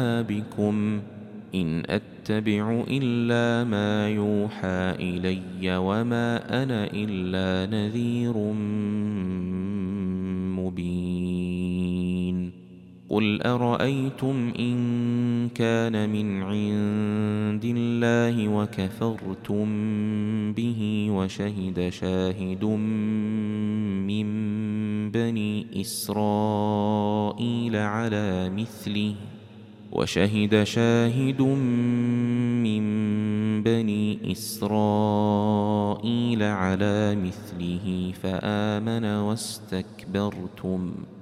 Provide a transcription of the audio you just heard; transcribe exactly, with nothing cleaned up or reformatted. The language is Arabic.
بكم إن أتبع إلا ما يوحى إلي وما أنا إلا نذير مبين قل أرأيتم إن كان من عند الله وكفرتم به وشهد شاهد من بني إسرائيل على مثله وشهد شاهد من بني إسرائيل على مثله فآمن واستكبرتم